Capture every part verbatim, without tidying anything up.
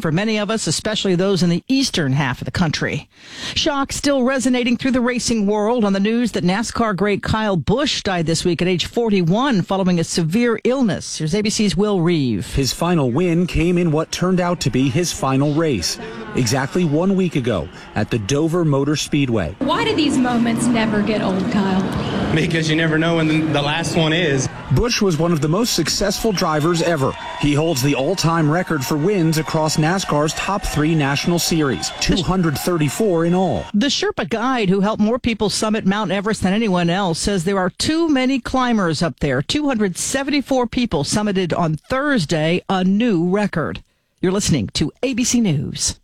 for many of us, especially those in the eastern half of the country. Shock still resonating through the racing world on the news that NASCAR great Kyle Busch died this week at age forty-one following a severe illness. Here's A B C's Will Reeve. His final win came in what turned out to be his final race, exactly one week ago at the Dover Motor Speedway. Why do these moments never get old, Kyle? Because you never know when the last one is. Busch was one of the most successful drivers ever. He holds the all-time record for wins across NASCAR's top three national series, two hundred thirty-four in all. The Sherpa guide who helped more people summit Mount Everest than anyone else says there are too many climbers up there. two hundred seventy-four people summited on Thursday, a new record. You're listening to A B C News.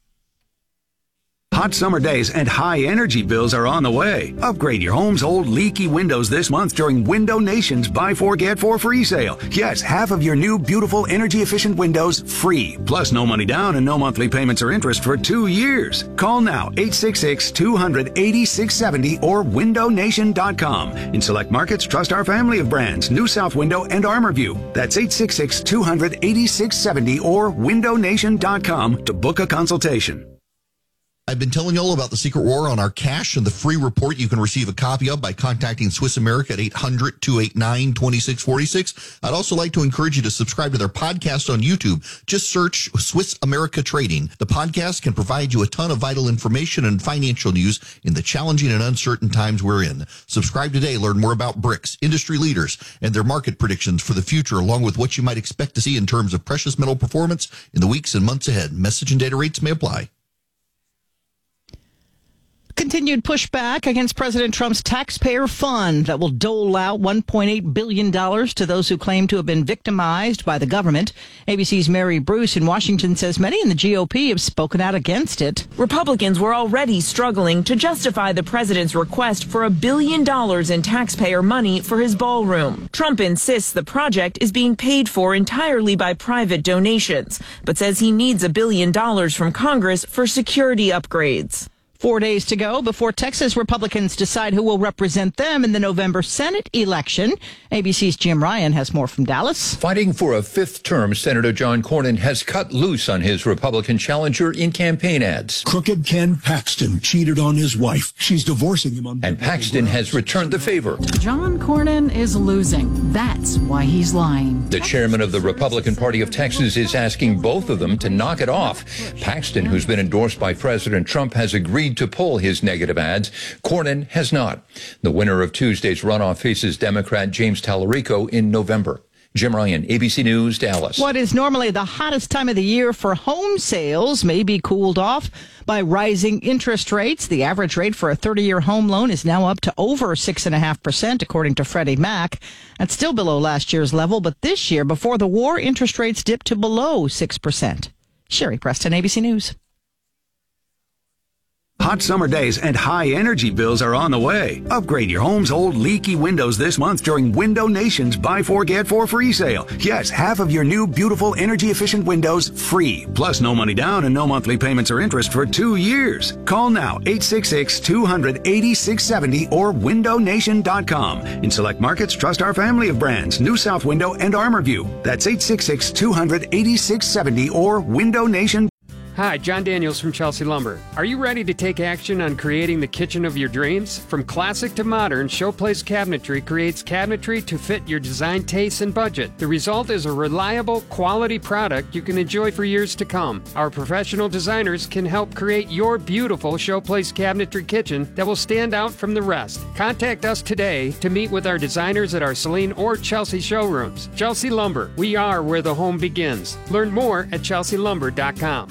Hot summer days and high energy bills are on the way. Upgrade your home's old leaky windows this month during Window Nation's Buy Four Get Four free sale. Yes, half of your new beautiful energy efficient windows free. Plus no money down and no monthly payments or interest for two years. Call now eight six six, two hundred, eighty-six seventy or window nation dot com. In select markets, trust our family of brands, New South Window and ArmorView. That's eight six six, two hundred, eighty-six seventy or window nation dot com to book a consultation. I've been telling you all about the Secret War on our cash and the free report you can receive a copy of by contacting Swiss America at eight hundred, two eight nine, two six four six. I'd also like to encourage you to subscribe to their podcast on YouTube. Just search Swiss America Trading. The podcast can provide you a ton of vital information and financial news in the challenging and uncertain times we're in. Subscribe today. Learn more about BRICS, industry leaders, and their market predictions for the future, along with what you might expect to see in terms of precious metal performance in the weeks and months ahead. Message and data rates may apply. Continued pushback against President Trump's taxpayer fund that will dole out one point eight billion dollars to those who claim to have been victimized by the government. A B C's Mary Bruce in Washington says many in the G O P have spoken out against it. Republicans were already struggling to justify the president's request for a billion dollars in taxpayer money for his ballroom. Trump insists the project is being paid for entirely by private donations, but says he needs a billion dollars from Congress for security upgrades. Four days to go before Texas Republicans decide who will represent them in the November Senate election. A B C's Jim Ryan has more from Dallas. Fighting for a fifth term, Senator John Cornyn has cut loose on his Republican challenger in campaign ads. Crooked Ken Paxton cheated on his wife. She's divorcing him on... And Paxton has returned the favor. John Cornyn is losing. That's why he's lying. The chairman of the Republican Party of Texas is asking both of them to knock it off. Paxton, who's been endorsed by President Trump, has agreed to pull his negative ads. Cornyn has not. The winner of Tuesday's runoff faces Democrat James Tallarico in November. Jim Ryan, A B C News, Dallas. What is normally the hottest time of the year for home sales may be cooled off by rising interest rates. The average rate for a thirty-year home loan is now up to over six point five percent, according to Freddie Mac. That's still below last year's level, but this year, before the war, interest rates dipped to below six percent. Sherry Preston, A B C News. Hot summer days and high energy bills are on the way. Upgrade your home's old leaky windows this month during Window Nation's Buy Four Get Four free sale. Yes, half of your new beautiful energy efficient windows free. Plus no money down and no monthly payments or interest for two years. Call now eight six six, two hundred, eighty-six seventy or window nation dot com. In select markets, trust our family of brands, New South Window and ArmorView. That's eight six six, two hundred, eighty-six seventy or window nation. Hi, John Daniels from Chelsea Lumber. Are you ready to take action on creating the kitchen of your dreams? From classic to modern, Showplace Cabinetry creates cabinetry to fit your design tastes and budget. The result is a reliable, quality product you can enjoy for years to come. Our professional designers can help create your beautiful Showplace Cabinetry kitchen that will stand out from the rest. Contact us today to meet with our designers at our Saline or Chelsea showrooms. Chelsea Lumber, we are where the home begins. Learn more at chelsea lumber dot com.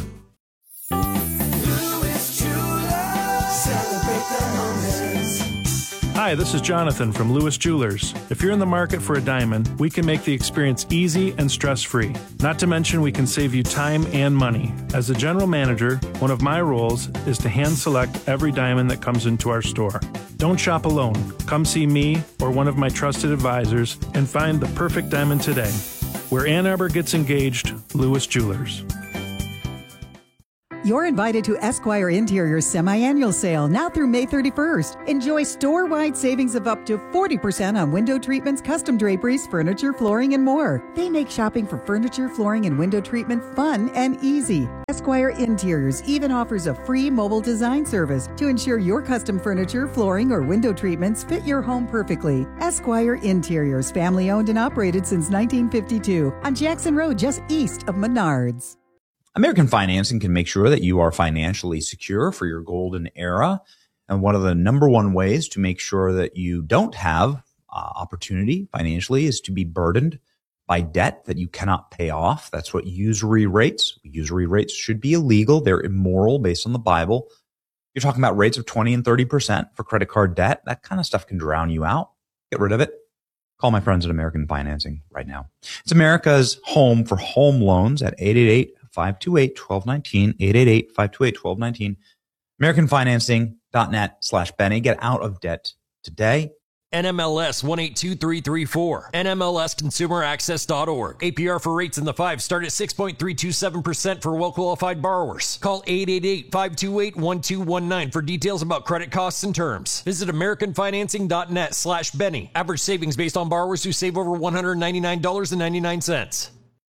Hi, this is Jonathan from Lewis Jewelers. If you're in the market for a diamond, we can make the experience easy and stress-free. Not to mention we can save you time and money. As a general manager, one of my roles is to hand select every diamond that comes into our store. Don't shop alone. Come see me or one of my trusted advisors and find the perfect diamond today. Where Ann Arbor gets engaged, Lewis Jewelers. You're invited to Esquire Interior's semi-annual sale now through May thirty-first. Enjoy store-wide savings of up to forty percent on window treatments, custom draperies, furniture, flooring, and more. They make shopping for furniture, flooring, and window treatment fun and easy. Esquire Interiors even offers a free mobile design service to ensure your custom furniture, flooring, or window treatments fit your home perfectly. Esquire Interiors, family-owned and operated since nineteen fifty-two on Jackson Road, just east of Menards. American Financing can make sure that you are financially secure for your golden era. And one of the number one ways to make sure that you don't have uh, opportunity financially is to be burdened by debt that you cannot pay off. That's what usury rates. Usury rates should be illegal. They're immoral based on the Bible. You're talking about rates of twenty and thirty percent for credit card debt. That kind of stuff can drown you out. Get rid of it. Call my friends at American Financing right now. It's America's home for home loans at eight eight eight, five two eight, one two one nine, eight eight eight, five two eight, one two one nine, americanfinancing.net slash Benny. Get out of debt today. N M L S one eight two three three four. N M L S consumer access dot org. A P R for rates in the five start at six point three two seven percent for well-qualified borrowers. Call eight eight eight, five two eight, one two one nine for details about credit costs and terms. Visit americanfinancing.net slash Benny. Average savings based on borrowers who save over one hundred ninety-nine dollars and ninety-nine cents.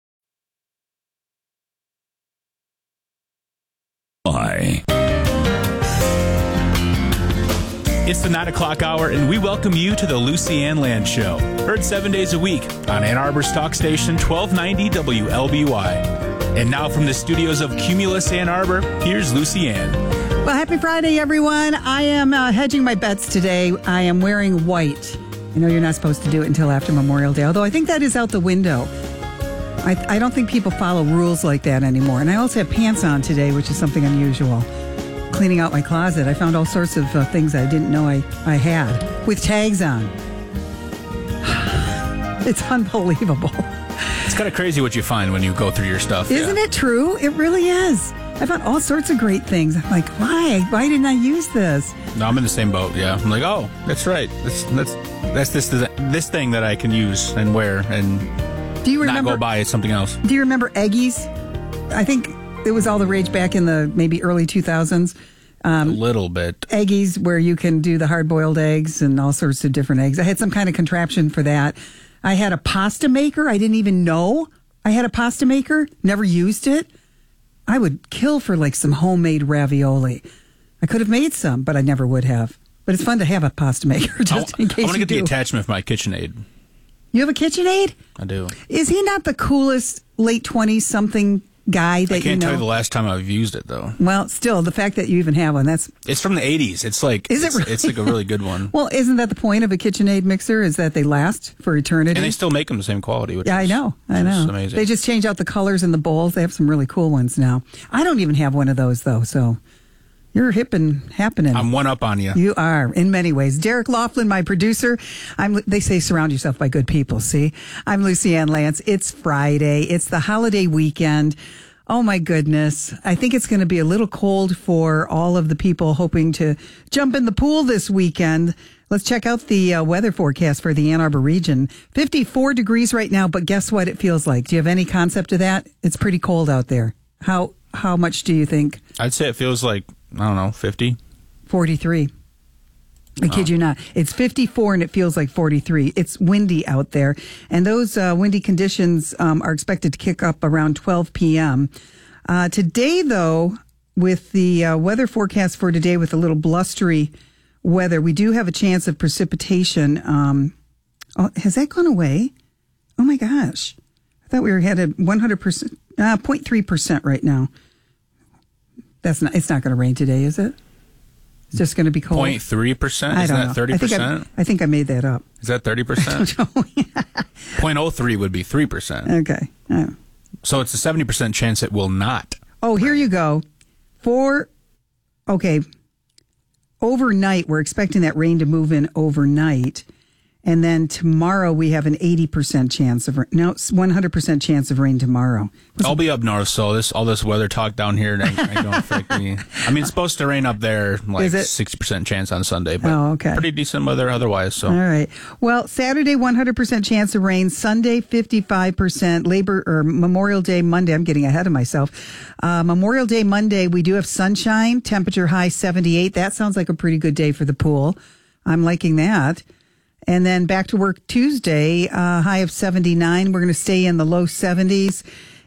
Bye. It's the nine o'clock hour, and we welcome you to the Lucy Ann Land Show. Heard seven days a week on Ann Arbor's talk station, twelve ninety W L B Y. And now from the studios of Cumulus Ann Arbor, here's Lucy Ann. Well, happy Friday, everyone. I am uh, hedging my bets today. I am wearing white. I know you're not supposed to do it until after Memorial Day, although I think that is out the window. I, I don't think people follow rules like that anymore. And I also have pants on today, which is something unusual. Cleaning out my closet, I found all sorts of uh, things I didn't know I, I had with tags on. It's unbelievable. It's kind of crazy what you find when you go through your stuff. Isn't yeah. it true? It really is. I found all sorts of great things. I'm like, why? Why didn't I use this? No, I'm in the same boat, yeah. I'm like, oh, that's right. That's that's that's this this thing that I can use and wear and do you remember, not go buy something else. Do you remember Eggies? I think it was all the rage back in the maybe early two thousands. Um, a little bit. Eggies, where you can do the hard-boiled eggs and all sorts of different eggs. I had some kind of contraption for that. I had a pasta maker. I didn't even know I had a pasta maker. Never used it. I would kill for like some homemade ravioli. I could have made some, but I never would have. But it's fun to have a pasta maker just I, in case I want to you get do. the attachment for my KitchenAid. You have a KitchenAid? I do. Is he not the coolest late twenties-something guy that I can't you know? tell you the last time I've used it, though. Well, still, the fact that you even have one, that's... It's from the eighties. It's like... Is it it's, really? It's like a really good one. Well, isn't that the point of a KitchenAid mixer, is that they last for eternity? And they still make them the same quality, which yeah, is, I know. I know. amazing. They just change out the colors in the bowls. They have some really cool ones now. I don't even have one of those, though, so... You're hip and happening. I'm one up on you. You are, in many ways. Derek Laughlin, my producer. I'm. They say surround yourself by good people, see? I'm Lucy Ann Lance. It's Friday. It's the holiday weekend. Oh, my goodness. I think it's going to be a little cold for all of the people hoping to jump in the pool this weekend. Let's check out the uh, weather forecast for the Ann Arbor region. fifty-four degrees right now, but guess what it feels like? Do you have any concept of that? It's pretty cold out there. How How much do you think? I'd say it feels like... I don't know, fifty? forty-three. I kid you not. It's fifty-four and it feels like forty-three. It's windy out there. And those uh, windy conditions um, are expected to kick up around twelve p.m. Uh, today, though, with the uh, weather forecast for today with a little blustery weather, we do have a chance of precipitation. Um, oh, has that gone away? Oh, my gosh. I thought we were had a one hundred percent, uh, zero point three percent right now. That's not. It's not going to rain today, is it? It's just going to be cold. zero point three percent? I Isn't don't that know. thirty percent? I think, I, I think I made that up. Is that thirty percent? zero point oh three would be three percent. Okay. Oh. So it's a seventy percent chance it will not. Oh, here you go. For, okay, overnight, we're expecting that rain to move in overnight. And then tomorrow we have an eighty percent chance of rain. No, one hundred percent chance of rain tomorrow. I'll be up north, so this all this weather talk down here ain't, ain't going to affect me. I mean, it's supposed to rain up there, like sixty percent chance on Sunday, but oh, okay. pretty decent weather otherwise. So all right. Well, Saturday, one hundred percent chance of rain. Sunday, fifty-five percent. Labor or Memorial Day Monday, I'm getting ahead of myself. Uh, Memorial Day Monday, we do have sunshine, temperature high seventy-eight. That sounds like a pretty good day for the pool. I'm liking that. And then back to work Tuesday, uh, high of seventy-nine. We're going to stay in the low seventies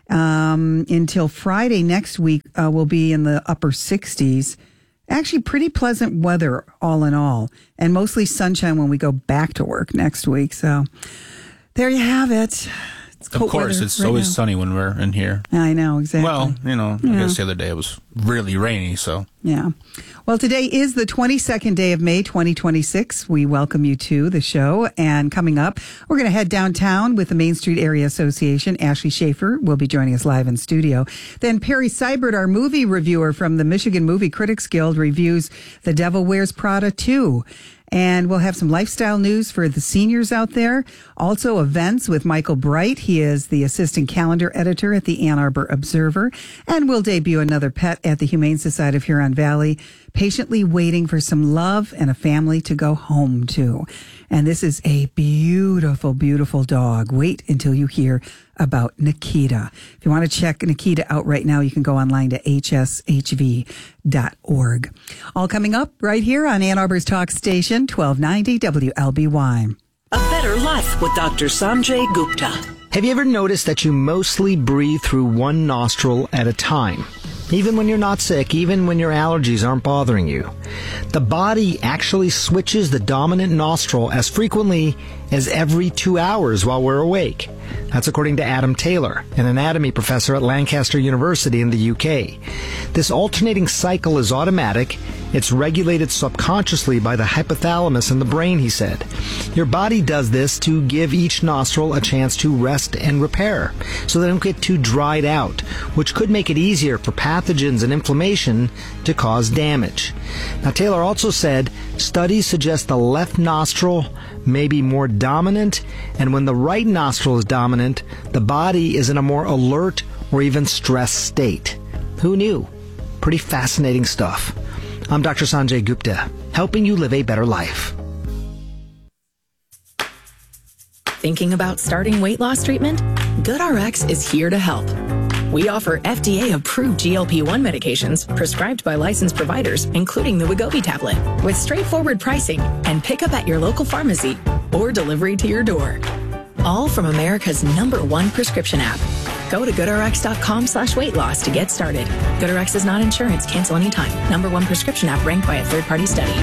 um, until Friday next week. Uh, we'll be in the upper sixties. Actually, pretty pleasant weather all in all, and mostly sunshine when we go back to work next week. So there you have it. It's of course, it's right always now. Sunny when we're in here. I know, exactly. Well, you know, I yeah. guess the other day it was really rainy, so. Yeah. Well, today is the twenty-second day of May, twenty twenty-six. We welcome you to the show. And coming up, we're going to head downtown with the Main Street Area Association. Ashley Schaefer will be joining us live in studio. Then Perry Seibert, our movie reviewer from the Michigan Movie Critics Guild, reviews The Devil Wears Prada two. And we'll have some lifestyle news for the seniors out there. Also events with Michael Bright. He is the assistant calendar editor at the Ann Arbor Observer. And we'll debut another pet at the Humane Society of Huron Valley, patiently waiting for some love and a family to go home to. And this is a beautiful, beautiful dog. Wait until you hear about Nikita. If you want to check Nikita out right now, you can go online to H S H V dot org. All coming up right here on Ann Arbor's Talk Station, twelve ninety W L B Y. A Better Life with Doctor Sanjay Gupta. Have you ever noticed that you mostly breathe through one nostril at a time? Even when you're not sick, even when your allergies aren't bothering you. The body actually switches the dominant nostril as frequently as every two hours while we're awake. That's according to Adam Taylor, an anatomy professor at Lancaster University in the U K. This alternating cycle is automatic. It's regulated subconsciously by the hypothalamus in the brain, he said. Your body does this to give each nostril a chance to rest and repair, so they don't get too dried out, which could make it easier for pathogens and inflammation to cause damage. Now, Taylor also said studies suggest the left nostril may be more dominant, and when the right nostril is dominant, the body is in a more alert or even stressed state. Who knew? Pretty fascinating stuff. I'm Doctor Sanjay Gupta, helping you live a better life. Thinking about starting weight loss treatment? GoodRx is here to help. We offer F D A-approved G L P one medications prescribed by licensed providers, including the Wegovy tablet, with straightforward pricing and pickup at your local pharmacy or delivery to your door. All from America's number one prescription app. Go to GoodRx.com slash weight loss to get started. GoodRx is not insurance. Cancel anytime. Number one prescription app ranked by a third-party study.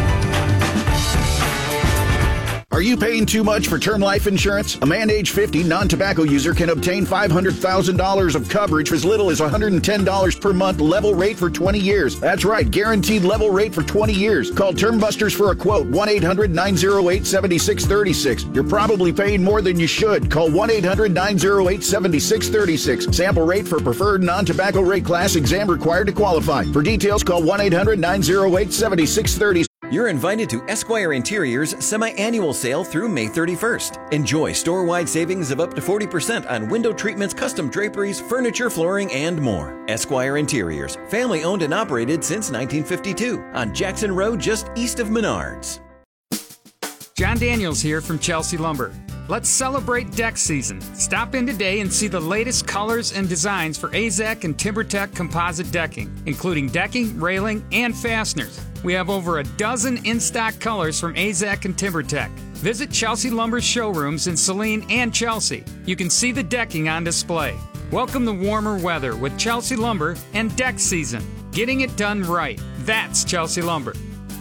Are you paying too much for term life insurance? A man age fifty non-tobacco user can obtain five hundred thousand dollars of coverage for as little as one hundred ten dollars per month, level rate for twenty years. That's right, guaranteed level rate for twenty years. Call Term Busters for a quote, one eight hundred nine oh eight seven six three six. You're probably paying more than you should. Call one eight hundred nine oh eight seven six three six. Sample rate for preferred non-tobacco rate class, exam required to qualify. For details, call one eight hundred nine oh eight seven six three six. You're invited to Esquire Interior's semi-annual sale through May thirty-first. Enjoy store-wide savings of up to forty percent on window treatments, custom draperies, furniture, flooring, and more. Esquire Interiors, family-owned and operated since nineteen fifty-two on Jackson Road just east of Menards. John Daniels here from Chelsea Lumber. Let's celebrate deck season. Stop in today and see the latest colors and designs for A Z E C and TimberTech composite decking, including decking, railing, and fasteners. We have over a dozen in-stock colors from A Z E C and TimberTech. Visit Chelsea Lumber's showrooms in Saline and Chelsea. You can see the decking on display. Welcome to warmer weather with Chelsea Lumber and deck season. Getting it done right. That's Chelsea Lumber.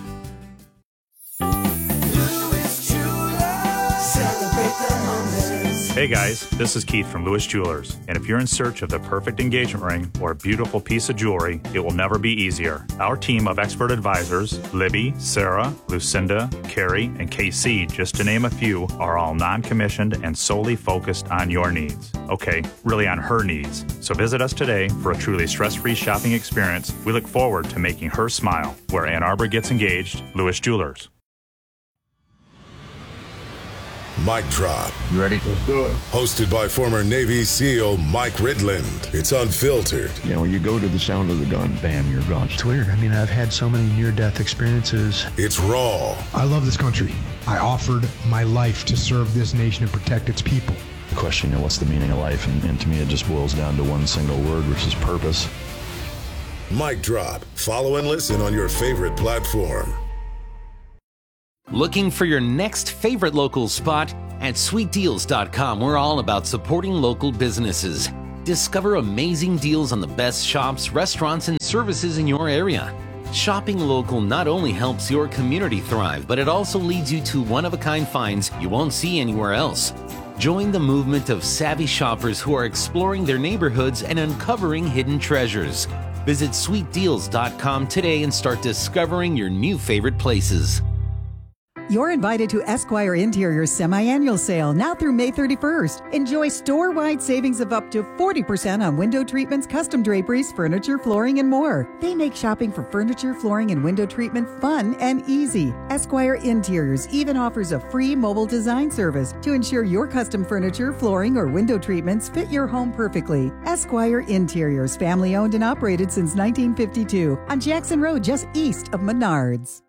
Hey guys, this is Keith from Lewis Jewelers, and if you're in search of the perfect engagement ring or a beautiful piece of jewelry, it will never be easier. Our team of expert advisors, Libby, Sarah, Lucinda, Carrie, and K C, just to name a few, are all non-commissioned and solely focused on your needs. Okay, really on her needs. So visit us today for a truly stress-free shopping experience. We look forward to making her smile. Where Ann Arbor gets engaged, Lewis Jewelers. Mic Drop. You ready? Let's do it. Hosted by former Navy SEAL Mike Ridland. It's unfiltered. You know, when you go to the sound of the gun, bam, you're gone. It's weird. I mean, I've had so many near-death experiences. It's raw. I love this country. I offered my life to serve this nation and protect its people. The question, you know, what's the meaning of life? And, and to me, it just boils down to one single word, which is purpose. Mic Drop. Follow and listen on your favorite platform. Looking for your next favorite local spot? At sweet deals dot com, we're all about supporting local businesses. Discover amazing deals on the best shops, restaurants, and services in your area. Shopping local not only helps your community thrive, but it also leads you to one-of-a-kind finds you won't see anywhere else. Join the movement of savvy shoppers who are exploring their neighborhoods and uncovering hidden treasures. Visit sweet deals dot com today and start discovering your new favorite places. You're invited to Esquire Interior's semi-annual sale now through May thirty-first. Enjoy store-wide savings of up to forty percent on window treatments, custom draperies, furniture, flooring, and more. They make shopping for furniture, flooring, and window treatment fun and easy. Esquire Interiors even offers a free mobile design service to ensure your custom furniture, flooring, or window treatments fit your home perfectly. Esquire Interiors, family-owned and operated since nineteen fifty-two on Jackson Road, just east of Menards.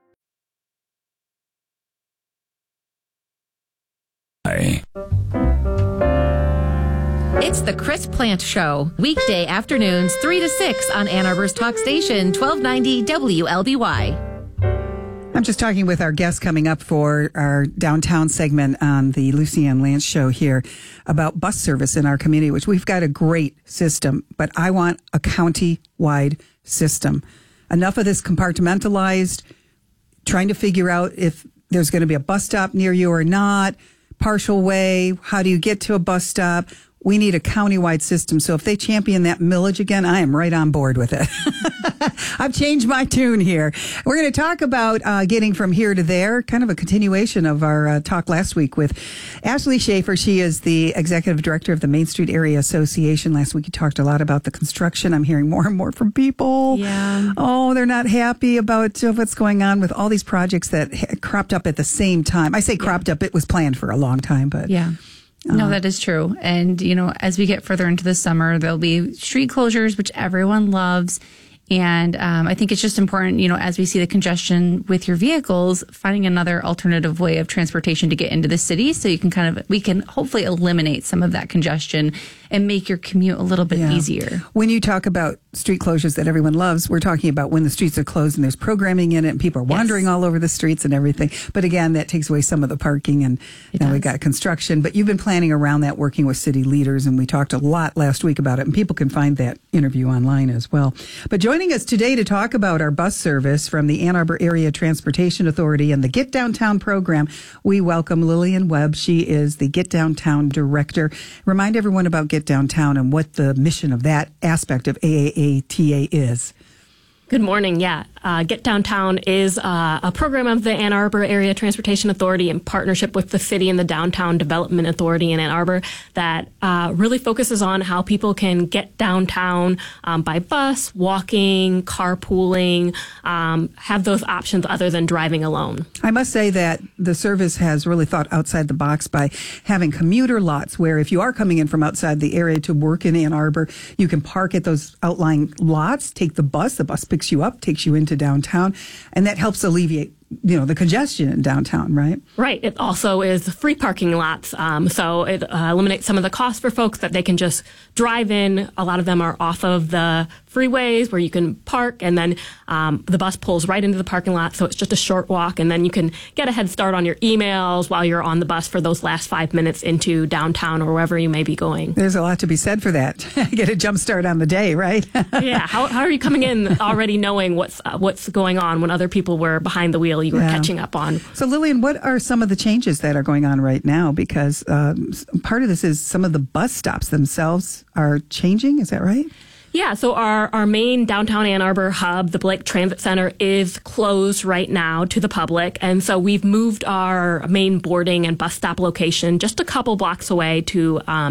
It's the Chris Plant Show, weekday afternoons three to six on Ann Arbor's talk station, twelve ninety W L B Y. I'm just talking with our guest coming up for our downtown segment on the Lucy Ann Lance Show here about bus service in our community, which we've got a great system, but I want a county-wide system. Enough of this compartmentalized, trying to figure out if there's going to be a bus stop near you or not, partial way, how do you get to a bus stop? We need a countywide system. So if they champion that millage again, I am right on board with it. I've changed my tune here. We're going to talk about uh, getting from here to there, kind of a continuation of our uh, talk last week with Ashley Schaefer. She is the executive director of the Main Street Area Association. Last week you talked a lot about the construction. I'm hearing more and more from people. Yeah. Oh, they're not happy about uh, what's going on with all these projects that ha- cropped up at the same time. I say cropped yeah. up. It was planned for a long time, but yeah. No, that is true. And, you know, as we get further into the summer, there'll be street closures, which everyone loves. And um, I think it's just important, you know, as we see the congestion with your vehicles, finding another alternative way of transportation to get into the city so you can kind of, we can hopefully eliminate some of that congestion and make your commute a little bit yeah. easier. When you talk about street closures that everyone loves, we're talking about when the streets are closed and there's programming in it and people are wandering yes. all over the streets and everything. But again, that takes away some of the parking and it now does. We've got construction. But you've been planning around that, working with city leaders, and we talked a lot last week about it, and people can find that interview online as well. But joining us today to talk about our bus service from the Ann Arbor Area Transportation Authority and the Get Downtown program, we welcome Lillian Webb. She is the Get Downtown Director. Remind everyone about Get Downtown and what the mission of that aspect of A A A T A is. Good morning. Yeah. Uh, Get Downtown is uh, a program of the Ann Arbor Area Transportation Authority in partnership with the city and the Downtown Development Authority in Ann Arbor that uh, really focuses on how people can get downtown um, by bus, walking, carpooling, um, have those options other than driving alone. I must say that the service has really thought outside the box by having commuter lots where if you are coming in from outside the area to work in Ann Arbor, you can park at those outlying lots, take the bus, the bus picks you up, takes you into downtown, and that helps alleviate, you know, the congestion in downtown, right? Right. It also is free parking lots. Um, so it uh, eliminates some of the costs for folks that they can just drive in. A lot of them are off of the freeways where you can park, and then um, the bus pulls right into the parking lot. So it's just a short walk, and then you can get a head start on your emails while you're on the bus for those last five minutes into downtown or wherever you may be going. There's a lot to be said for that. Get a jump start on the day, right? Yeah. How, how are you coming in already knowing what's uh, what's going on when other people were behind the wheel you were yeah. catching up on? So Lillian, what are some of the changes that are going on right now? Because um, part of this is some of the bus stops themselves are changing. Is that right? Yeah, so our, our main downtown Ann Arbor hub, the Blake Transit Center, is closed right now to the public. And so we've moved our main boarding and bus stop location just a couple blocks away to um,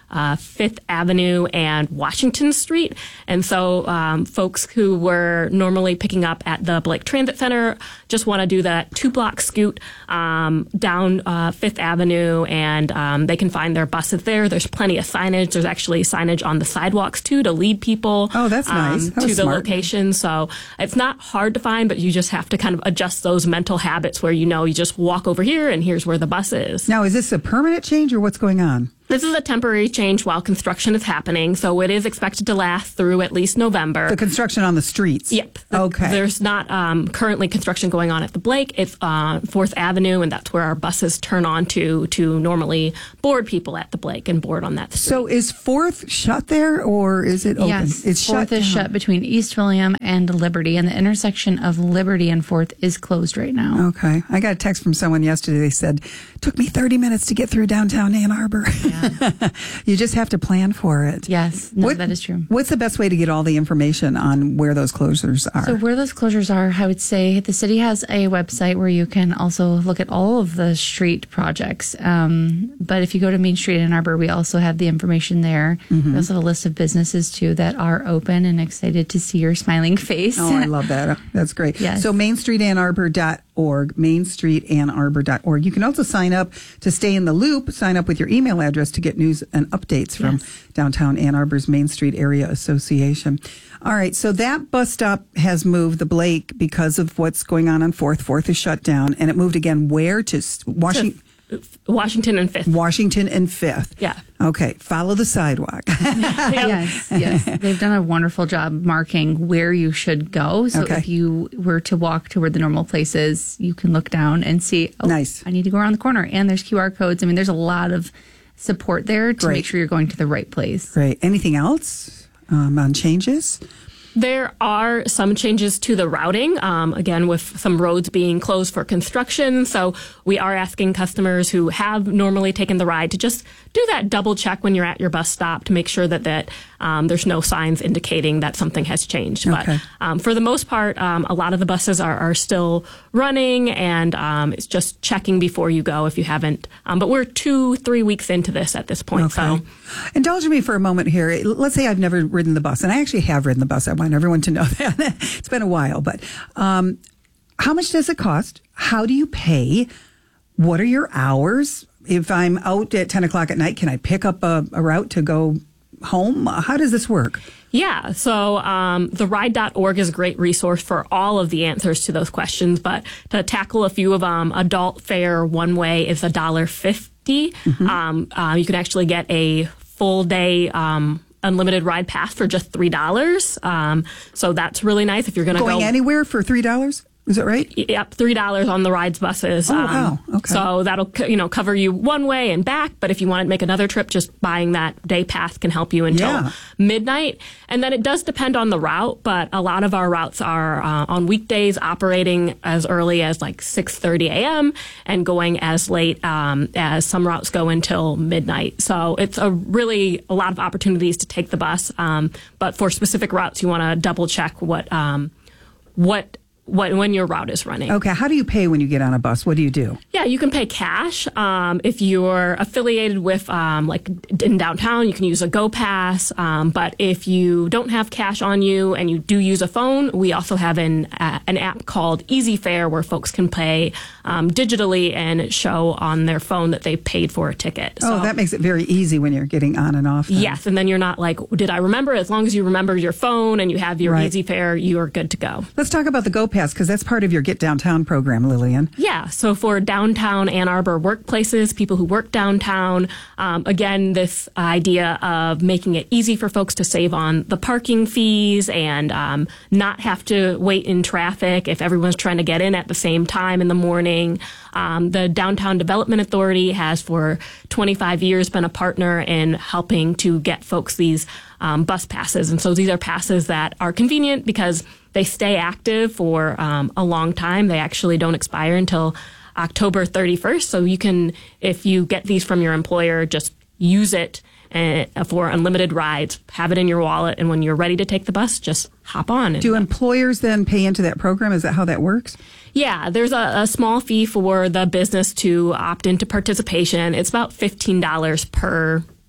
uh, Fifth Avenue and Washington Street. And so um, folks who were normally picking up at the Blake Transit Center just want to do that two-block scoot um, down uh, Fifth Avenue, and um, they can find their buses there. There's plenty of signage. There's actually signage on the sidewalks, too, to lead people oh, that's nice. um, that to the smart. location. So it's not hard to find, but you just have to kind of adjust those mental habits where you know you just walk over here and here's where the bus is. Now, is this a permanent change or what's going on? This is a temporary change while construction is happening, so it is expected to last through at least November. The construction on the streets? Yep. Okay. There's not um, currently construction going on at the Blake. It's uh, Fourth Avenue, and that's where our buses turn on to to normally board people at the Blake and board on that street. So is Fourth shut there, or is it open? Yes, it's Fourth shut is down. shut between East William and Liberty, and the intersection of Liberty and Fourth is closed right now. Okay. I got a text from someone yesterday. They said, took me thirty minutes to get through downtown Ann Arbor. Yeah. You just have to plan for it. Yes, no, what, that is true. What's the best way to get all the information on where those closures are? So where those closures are, I would say the city has a website where you can also look at all of the street projects. Um, but if you go to Main Street Ann Arbor, we also have the information there. Mm-hmm. We also have a list of businesses, too, that are open and excited to see your smiling face. Oh, I love that. That's great. Yes. So main street ann arbor dot org, main street ann arbor dot org. You can also sign up to stay in the loop, sign up with your email address to get news and updates from yes. downtown Ann Arbor's Main Street Area Association. All right, so that bus stop has moved, the Blake, because of what's going on on Fourth. Fourth is shut down, and it moved again where? To Washington? Washington and Fifth. Washington and Fifth. Yeah. Okay, follow the sidewalk. yes, yes. They've done a wonderful job marking where you should go. So okay. if you were to walk to where the normal place is, you can look down and see, oh, nice. I need to go around the corner. And there's Q R codes. I mean, there's a lot of support there to Great. make sure you're going to the right place. Great. Anything else um, on changes? There are some changes to the routing, um, again, with some roads being closed for construction. So we are asking customers who have normally taken the ride to just do that double check when you're at your bus stop to make sure that, that um, there's no signs indicating that something has changed. Okay. But um, for the most part, um, a lot of the buses are, are still running, and um, it's just checking before you go if you haven't. Um, but we're two, three weeks into this at this point. Okay. So indulge me for a moment here. Let's say I've never ridden the bus, and I actually have ridden the bus. I want everyone to know that. It's been a while, but um, how much does it cost? How do you pay? What are your hours? If I'm out at ten o'clock at night, can I pick up a, a route to go home? How does this work? Yeah, so um, the ride dot org is a great resource for all of the answers to those questions, but to tackle a few of them, adult fare one way is one dollar fifty. Mm-hmm. Um, uh, you can actually get a full day um, unlimited ride pass for just three dollars. Um, so that's really nice if you're going to go going anywhere for three dollars. Is that right? Yep, three dollars on the rides buses. Oh, um, wow. Okay. So that'll, you know, cover you one way and back, but if you want to make another trip, just buying that day pass can help you until yeah. midnight. And then it does depend on the route, but a lot of our routes are uh, on weekdays operating as early as like six thirty a.m. and going as late um, as some routes go until midnight. So it's a really a lot of opportunities to take the bus, um, but for specific routes, you want to double check what um, what What, when your route is running. Okay, how do you pay when you get on a bus? What do you do? Yeah, you can pay cash. Um, if you're affiliated with, um, like in downtown, you can use a GoPass. Um, but if you don't have cash on you and you do use a phone, we also have an uh, an app called Easy Fare where folks can pay um, digitally and show on their phone that they paid for a ticket. Oh, so, that makes it very easy when you're getting on and off. Then. Yes, and then you're not like, did I remember? As long as you remember your phone and you have your right. Easy Fare, you are good to go. Let's talk about the GoPass, because that's part of your Get Downtown program, Lillian. Yeah, so for downtown Ann Arbor workplaces, people who work downtown, um, again, this idea of making it easy for folks to save on the parking fees and um, not have to wait in traffic if everyone's trying to get in at the same time in the morning. Um, the Downtown Development Authority has for twenty-five years been a partner in helping to get folks these um, bus passes. And so these are passes that are convenient because they stay active for um, a long time. They actually don't expire until October thirty-first. So you can, if you get these from your employer, just use it uh, for unlimited rides, have it in your wallet, and when you're ready to take the bus, just hop on. Do employers then pay into that program? Is that how that works? Yeah, there's a, a small fee for the business to opt into participation. It's about fifteen dollars per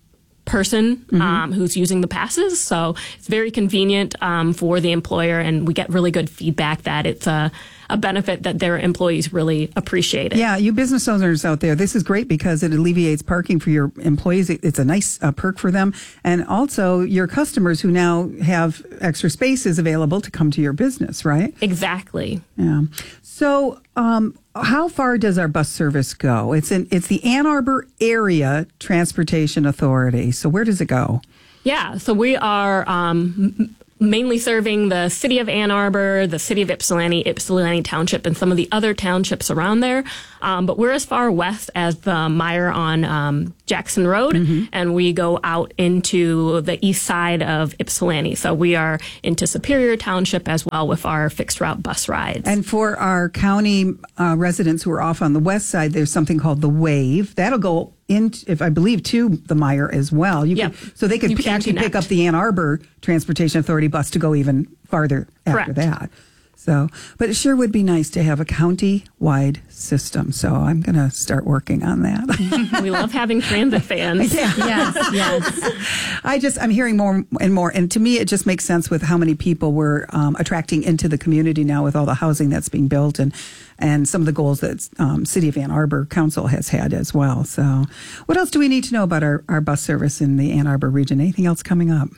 person Mm-hmm. um, who's using the passes. So it's very convenient um, for the employer, and we get really good feedback that it's a, a benefit that their employees really appreciate it. Yeah, you business owners out there, this is great because it alleviates parking for your employees. It- It's a nice uh, perk for them. And also your customers who now have extra spaces available to come to your business, right? Exactly. Yeah. So, um, how far does our bus service go? It's in, it's the Ann Arbor Area Transportation Authority. So where does it go? Yeah, so we are um, m- mainly serving the city of Ann Arbor, the city of Ypsilanti, Ypsilanti Township, and some of the other townships around there. Um, but we're as far west as the mire on um, Jackson Road, and we go out into the east side of Ypsilanti. So we are into Superior Township as well with our fixed route bus rides. And for our county uh, residents who are off on the west side, there's something called the Wave. That'll go in, if I believe, to the mire as well. You Yep. can, so they could You p- can actually pick connect. up the Ann Arbor Transportation Authority bus to go even farther after Correct. that. So, but it sure would be nice to have a county-wide system. So I'm going to start working on that. We love having transit fans. Yeah. Yes, yes. I just, I'm hearing more and more. And to me, it just makes sense with how many people we're um, attracting into the community now with all the housing that's being built and, and some of the goals that um, City of Ann Arbor Council has had as well. So what else do we need to know about our, our bus service in the Ann Arbor region? Anything else coming up?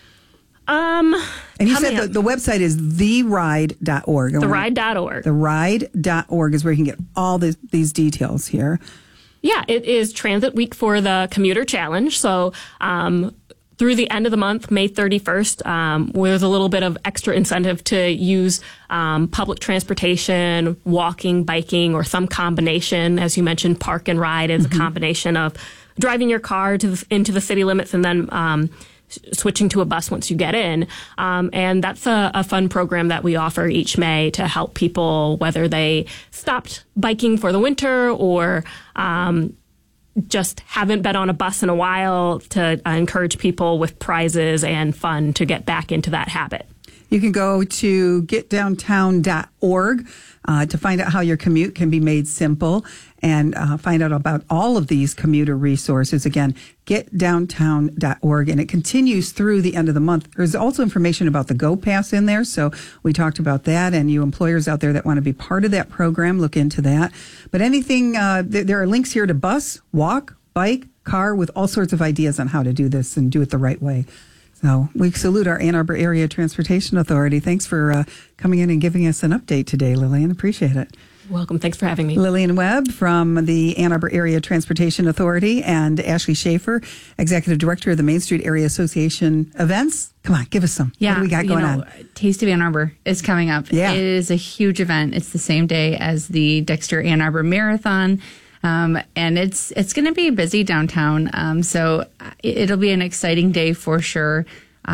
Um, And you coming said up- the, the website is the ride dot org. the ride dot org. The ride dot org is where you can get all this, these details here. Yeah, it is Transit Week for the Commuter Challenge. So um, through the end of the month, May thirty-first, um, there's a little bit of extra incentive to use um, public transportation, walking, biking, or some combination. As you mentioned, park and ride is Mm-hmm. a combination of driving your car to the, into the city limits and then um, switching to a bus once you get in. Um, and that's a, a fun program that we offer each May to help people, whether they stopped biking for the winter or um, just haven't been on a bus in a while, to uh, encourage people with prizes and fun to get back into that habit. You can go to get downtown dot org uh, to find out how your commute can be made simple and uh, find out about all of these commuter resources. Again, get downtown dot org, and it continues through the end of the month. There's also information about the Go Pass in there, so we talked about that, and you employers out there that want to be part of that program, look into that. But anything, uh, th- there are links here to bus, walk, bike, car, with all sorts of ideas on how to do this and do it the right way. So we salute our Ann Arbor Area Transportation Authority. Thanks for uh, coming in and giving us an update today, Lillian. Appreciate it. Welcome. Thanks for having me. Lillian Webb from the Ann Arbor Area Transportation Authority and Ashley Schaefer, Executive Director of the Main Street Area Association Events. Come on, give us some. Yeah, What do we got you going know, on? Taste of Ann Arbor is coming up. Yeah. It is a huge event. It's the same day as the Dexter Ann Arbor Marathon. Um, and it's it's going to be busy downtown. Um, so it, it'll be an exciting day for sure.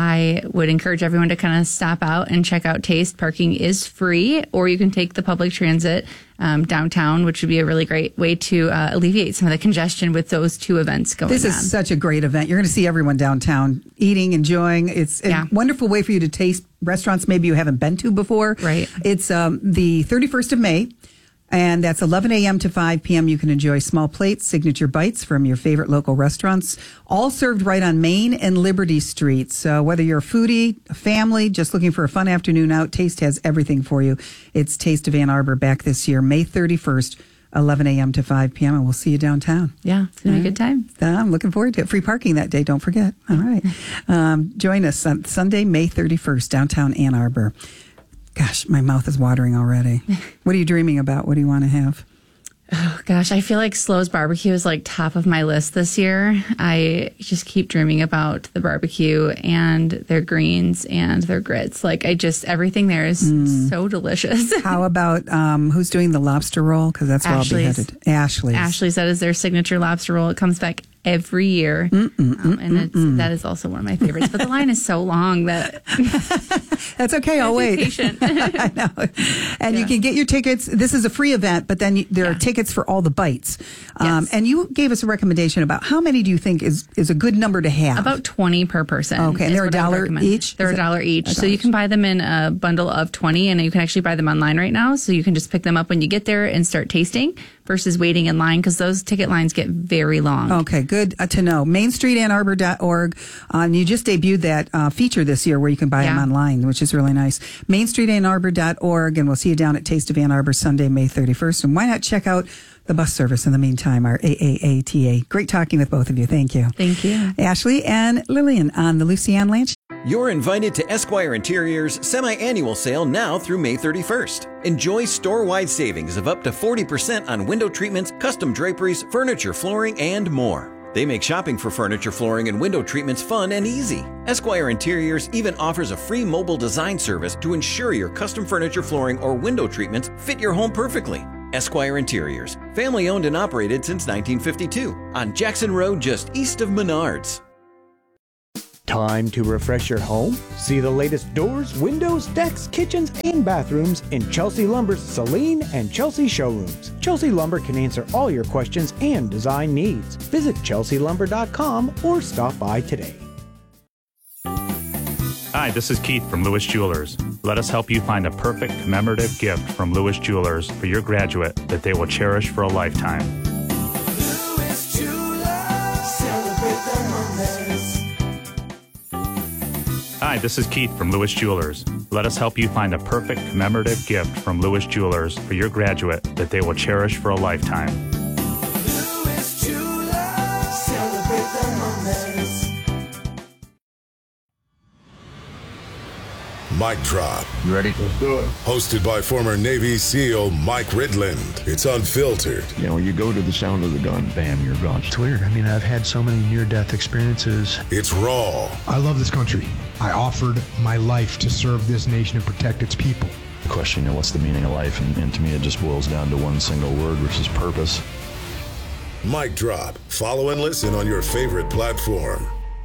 I would encourage everyone to kind of stop out and check out Taste. Parking is free, or you can take the public transit um, downtown, which would be a really great way to uh, alleviate some of the congestion with those two events going on. This is such a great event. You're going to see everyone downtown eating, enjoying. It's a Yeah. wonderful way for you to taste restaurants maybe you haven't been to before. Right. It's um, the thirty-first of May. And that's eleven a.m. to five p.m. You can enjoy small plates, signature bites from your favorite local restaurants, all served right on Main and Liberty Streets. So whether you're a foodie, a family, just looking for a fun afternoon out, Taste has everything for you. It's Taste of Ann Arbor back this year, May thirty-first, eleven a.m. to five p.m. And we'll see you downtown. Yeah, it's going to be a good time. I'm looking forward to it. Free parking that day, don't forget. All right. Um, join us on Sunday, May thirty-first, downtown Ann Arbor. Gosh, my mouth is watering already. What are you dreaming about? What do you want to have? Oh, gosh, I feel like Slo's Barbecue is like top of my list this year. I just keep dreaming about the barbecue and their greens and their grits. Like, I just, everything there is Mm. so delicious. How about um, who's doing the lobster roll? Because that's where I'll be Ashley's. headed. Ashley's. Ashley's, that is their signature lobster roll. It comes back every year. Mm-mm, um, and it's, mm-mm. that is also one of my favorites. But the line is so long that. That's okay. I'll wait. Patient. I know. And you can get your tickets. This is a free event, but then you, there are tickets for all the bites. Um, Yes. And you gave us a recommendation about how many do you think is, is a good number to have? About twenty per person. Okay, and is they're a what I would dollar recommend. each? They're Is a it- dollar each. a So you dollar can buy them in a bundle of twenty, and you can actually buy them online right now. So you can just pick them up when you get there and start tasting for versus waiting in line, because those ticket lines get very long. Okay, good uh, to know. main street ann arbor dot org. Um, you just debuted that uh, feature this year where you can buy Yeah. them online, which is really nice. main street ann arbor dot org, and we'll see you down at Taste of Ann Arbor Sunday, May thirty-first. And why not check out the bus service in the meantime, our A A A T A. Great talking with both of you. Thank you. Thank you. Ashley and Lillian on the Lucy Ann Lanch. You're invited to Esquire Interior's semi-annual sale now through May thirty-first. Enjoy store-wide savings of up to forty percent on window treatments, custom draperies, furniture, flooring, and more. They make shopping for furniture, flooring, and window treatments fun and easy. Esquire Interiors even offers a free mobile design service to ensure your custom furniture, flooring, or window treatments fit your home perfectly. Esquire Interiors, family owned and operated since nineteen fifty-two, on Jackson Road just east of Menards. Time to refresh your home? See the latest doors, windows, decks, kitchens, and bathrooms in Chelsea Lumber's Celine and Chelsea showrooms. Chelsea Lumber can answer all your questions and design needs. Visit chelsea lumber dot com or stop by today. Hi, this is Keith from Lewis Jewelers. Let us help you find a perfect commemorative gift from Lewis Jewelers for your graduate that they will cherish for a lifetime. Lewis Jewelers, celebrate the moments. Hi, this is Keith from Lewis Jewelers. Let us help you find a perfect commemorative gift from Lewis Jewelers for your graduate that they will cherish for a lifetime. Lewis Jewelers, celebrate the moments. Mic Drop. You ready? Let's do it. Hosted by former Navy SEAL Mike Ridland. It's unfiltered. You know, you go to the sound of the gun, bam, you're gone. It's weird. I mean, I've had so many near-death experiences. It's raw. I love this country. I offered my life to serve this nation and protect its people. The question, you know, what's the meaning of life? And, and to me, it just boils down to one single word, which is purpose. Mic Drop. Follow and listen on your favorite platform.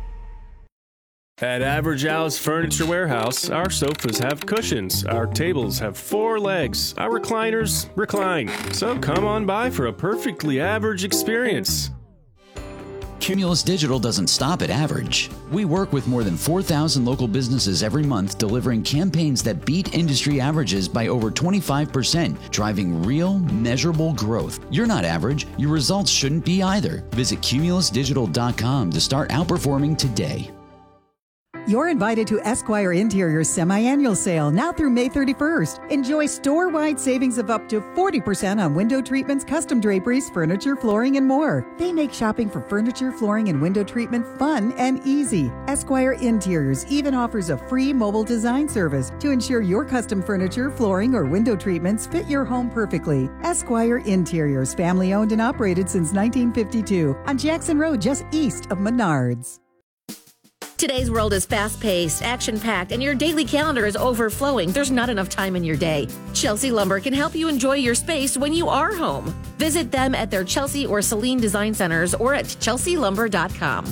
At Average Al's Furniture Warehouse, our sofas have cushions, our tables have four legs, our recliners recline. So come on by for a perfectly average experience. Cumulus Digital doesn't stop at average. We work with more than four thousand local businesses every month, delivering campaigns that beat industry averages by over twenty-five percent, driving real, measurable growth. You're not average. Your results shouldn't be either. Visit cumulus digital dot com to start outperforming today. You're invited to Esquire Interior's semi-annual sale now through May thirty-first. Enjoy store-wide savings of up to forty percent on window treatments, custom draperies, furniture, flooring, and more. They make shopping for furniture, flooring, and window treatment fun and easy. Esquire Interiors even offers a free mobile design service to ensure your custom furniture, flooring, or window treatments fit your home perfectly. Esquire Interiors, family-owned and operated since nineteen fifty-two on Jackson Road just east of Menards. Today's world is fast-paced, action-packed, and your daily calendar is overflowing. There's not enough time in your day. Chelsea Lumber can help you enjoy your space when you are home. Visit them at their Chelsea or Celine Design Centers or at chelsea lumber dot com.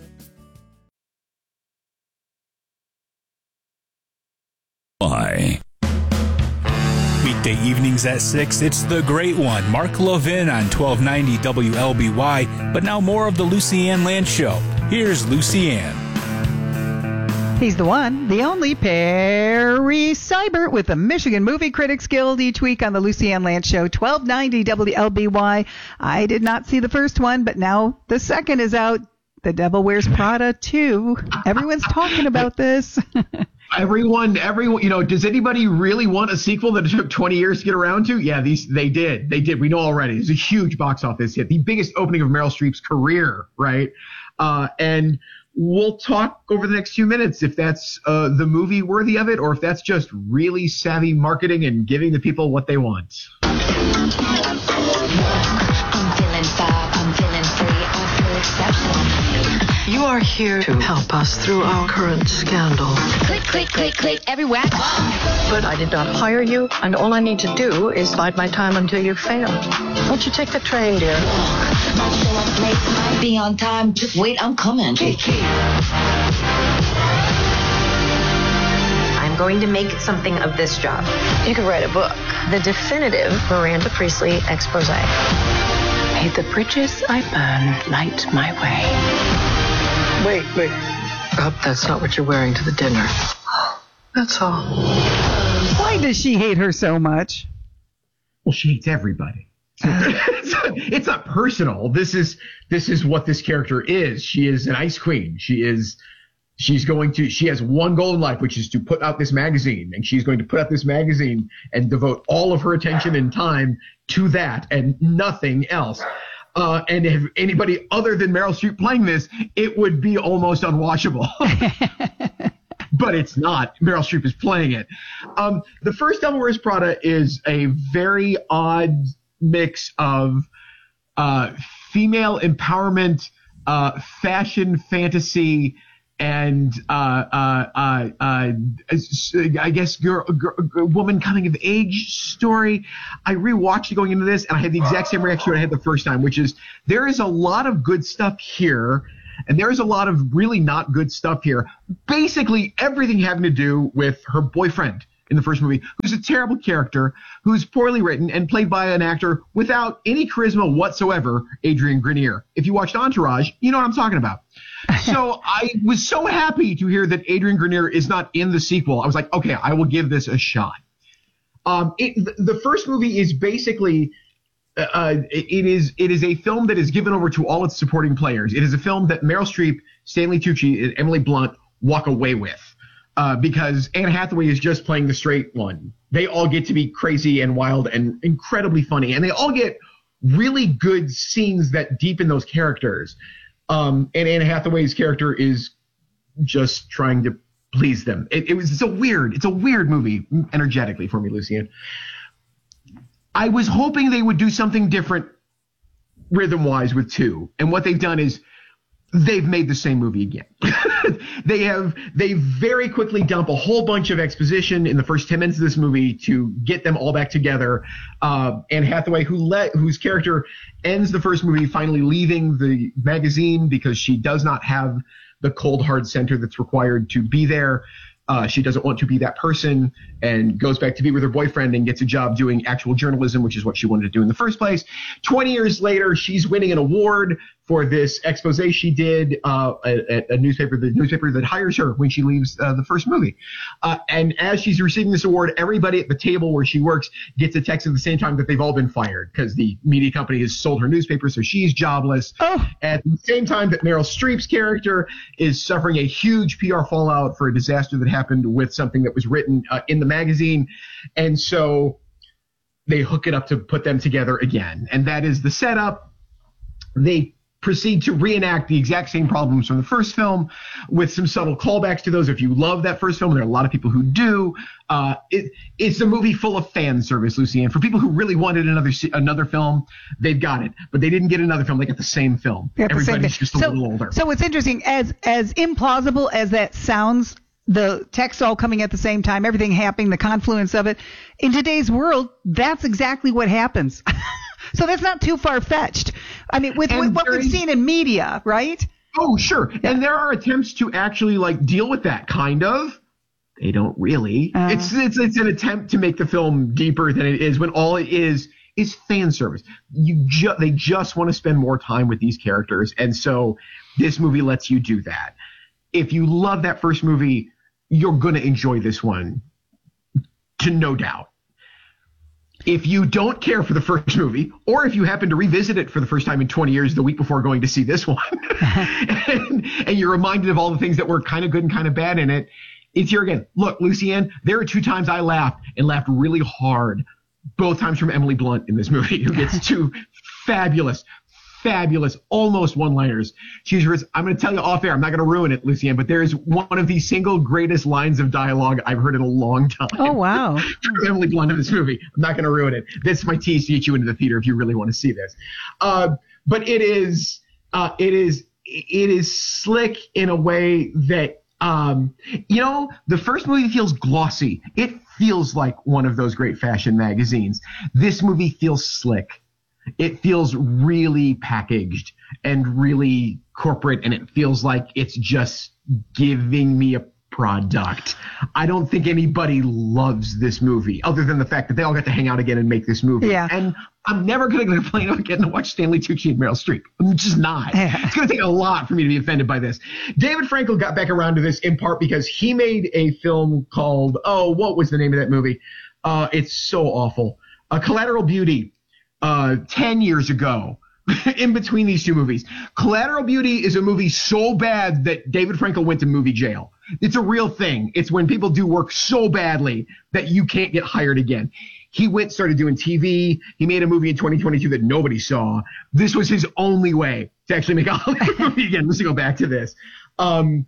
Why? Weekday evenings at six, it's The Great One. Mark Levin on twelve ninety W L B Y. But now more of the Lucy Ann Land Show. Here's Lucy Ann. He's the one, the only Perry Seibert with the Michigan Movie Critics Guild each week on the Lucy Ann Lance Show, twelve ninety W L B Y. I did not see the first one, but now the second is out. The Devil Wears Prada two. Everyone's talking about this. Everyone, everyone, you know, does anybody really want a sequel that it took twenty years to get around to? Yeah, these they did. They did. We know already. It's a huge box office hit. The biggest opening of Meryl Streep's career, right? Uh, and we'll talk over the next few minutes if that's uh, the movie worthy of it or if that's just really savvy marketing and giving the people what they want. I'm feeling five, I'm feeling free, I feel exceptional. You are here to help us through our current scandal. Click, click, click, click, everywhere. But I did not hire you, and all I need to do is bide my time until you fail. Won't you take the train, dear? Might show up late, might be on time. Just wait, I'm coming. I'm going to make something of this job. You could write a book. The definitive Miranda Priestley expose. May the bridges I burn light my way. Wait, wait. I hope that's not what you're wearing to the dinner. That's all. Why does she hate her so much? Well, she hates everybody. it's, it's not personal. This is this is what this character is. She is an ice queen. She is she's going to she has one goal in life, which is to put out this magazine, and she's going to put out this magazine and devote all of her attention and time to that and nothing else. Uh, and if anybody other than Meryl Streep playing this, it would be almost unwatchable. But it's not. Meryl Streep is playing it. Um, the first Devil Wears Prada is a very odd mix of uh, female empowerment, uh, fashion fantasy, and uh, uh, uh, uh, I guess girl, girl, woman coming of age story. I rewatched it going into this, and I had the exact same reaction I had the first time, which is there is a lot of good stuff here, and there is a lot of really not good stuff here. Basically, everything having to do with her boyfriend in the first movie, who's a terrible character, who's poorly written and played by an actor without any charisma whatsoever, Adrian Grenier. If you watched Entourage, you know what I'm talking about. So I was so happy to hear that Adrian Grenier is not in the sequel. I was like, okay, I will give this a shot. Um, it, the first movie is basically uh, it is it is a film that is given over to all its supporting players. It is a film that Meryl Streep, Stanley Tucci, and Emily Blunt walk away with. Uh, because Anne Hathaway is just playing the straight one. They all get to be crazy and wild and incredibly funny, and they all get really good scenes that deepen those characters. Um, and Anne Hathaway's character is just trying to please them. It, it was it's a weird, it's a weird movie energetically for me, Lucian. I was hoping they would do something different rhythm-wise with two, and what they've done is they've made the same movie again. they have they very quickly dump a whole bunch of exposition in the first ten minutes of this movie to get them all back together. Uh, Anne Hathaway, who let whose character ends the first movie finally leaving the magazine because she does not have the cold hard center that's required to be there. Uh, she doesn't want to be that person and goes back to be with her boyfriend and gets a job doing actual journalism, which is what she wanted to do in the first place. twenty years later, she's winning an award for this expose she did uh, at a newspaper, the newspaper that hires her when she leaves uh, the first movie. Uh, and as she's receiving this award, everybody at the table where she works gets a text at the same time that they've all been fired because the media company has sold her newspaper, so she's jobless. Oh. At the same time that Meryl Streep's character is suffering a huge P R fallout for a disaster that happened with something that was written uh, in the magazine. And so they hook it up to put them together again. And that is the setup. They proceed to reenact the exact same problems from the first film with some subtle callbacks to those. If you love that first film, there are a lot of people who do. Uh, it, it's a movie full of fan service, Lucian. For people who really wanted another another film, they've got it. But they didn't get another film. They got the same film. Yeah, Everybody's same just a so, little older. So what's interesting, as as implausible as that sounds, the text all coming at the same time, everything happening, the confluence of it, in today's world, that's exactly what happens. So that's not too far-fetched. I mean, with, with what we've is, seen in media, right? Oh, sure. Yeah. And there are attempts to actually, like, deal with that, kind of. They don't really. Uh, it's, it's it's an attempt to make the film deeper than it is when all it is is fan service. You ju- They just want to spend more time with these characters, and so this movie lets you do that. If you love that first movie, you're going to enjoy this one, to no doubt. If you don't care for the first movie, or if you happen to revisit it for the first time in twenty years the week before going to see this one, and, and you're reminded of all the things that were kind of good and kind of bad in it, it's here again. Look, Lucianne, there are two times I laughed and laughed really hard, both times from Emily Blunt in this movie, who gets two fabulous, fabulous, almost one-liners. She's, I'm going to tell you off air, I'm not going to ruin it, Lucianne, but there is one of the single greatest lines of dialogue I've heard in a long time. Oh, wow. From Emily Blunt in this movie. I'm not going to ruin it. This is my tease to get you into the theater if you really want to see this. Uh, but it is, uh, it is, it is slick in a way that, um, you know, the first movie feels glossy. It feels like one of those great fashion magazines. This movie feels slick. It feels really packaged and really corporate, and it feels like it's just giving me a product. I don't think anybody loves this movie other than the fact that they all got to hang out again and make this movie. Yeah. And I'm never going to complain about getting to watch Stanley Tucci and Meryl Streep. I'm just not. Yeah. It's going to take a lot for me to be offended by this. David Frankel got back around to this in part because he made a film called, oh, what was the name of that movie? Uh, it's so awful. Uh, Collateral Beauty. uh, ten years ago. In between these two movies. Collateral Beauty is a movie so bad that David Frankel went to movie jail. It's a real thing. It's when people do work so badly that you can't get hired again. He went, started doing T V. He made a movie in twenty twenty-two that nobody saw. This was his only way to actually make a Hollywood movie again. Let's go back to this. Um,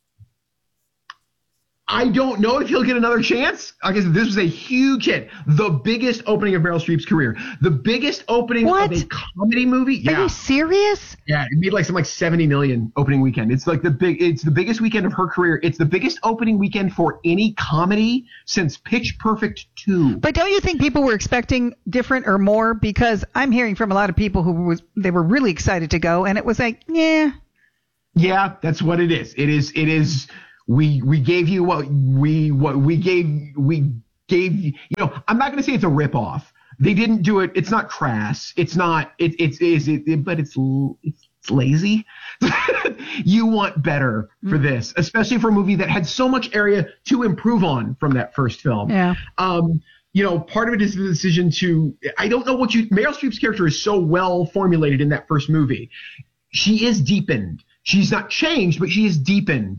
I don't know if he'll get another chance. Like I said, this was a huge hit. The biggest opening of Meryl Streep's career. The biggest opening what? of a comedy movie. Yeah. Are you serious? Yeah, it made like some like seventy million opening weekend. It's like the big it's the biggest weekend of her career. It's the biggest opening weekend for any comedy since Pitch Perfect two. But don't you think people were expecting different or more? Because I'm hearing from a lot of people who was they were really excited to go, and it was like, yeah. Yeah, that's what it is. It is it is We we gave you what we what we gave we gave you. You know, I'm not going to say it's a ripoff. They didn't do it. It's not crass. It's not. It it's is it, it. But it's it's, it's lazy. You want better for this, especially for a movie that had so much area to improve on from that first film. Yeah. Um. You know, part of it is the decision to. I don't know what you. Meryl Streep's character is so well formulated in that first movie. She is deepened. She's not changed, but she is deepened.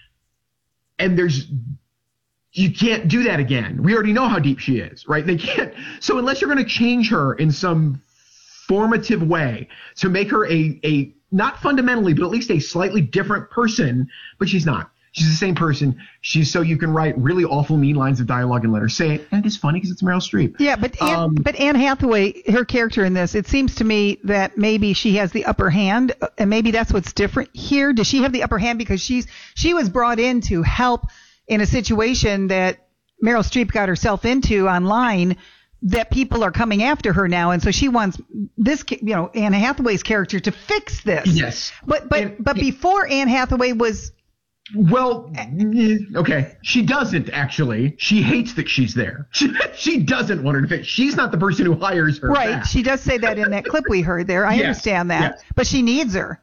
And there's, you can't do that again. We already know how deep she is, right? They can't. So unless you're going to change her in some formative way to make her a, a, not fundamentally, but at least a slightly different person, but she's not. She's the same person. She's so you can write really awful, mean lines of dialogue and let her say it. And it's funny because it's Meryl Streep. Yeah, but Anne, Um, but Anne Hathaway, her character in this, it seems to me that maybe she has the upper hand, uh, and maybe that's what's different here. Does she have the upper hand because she's she was brought in to help in a situation that Meryl Streep got herself into online, that people are coming after her now, and so she wants this, you know, Anne Hathaway's character to fix this. Yes. But but but before Anne Hathaway was. Well, okay. She doesn't, actually. She hates that she's there. She, she doesn't want her to fit. She's not the person who hires her. Right. back. She does say that in that clip we heard there. I Yes, understand that. yes. But she needs her.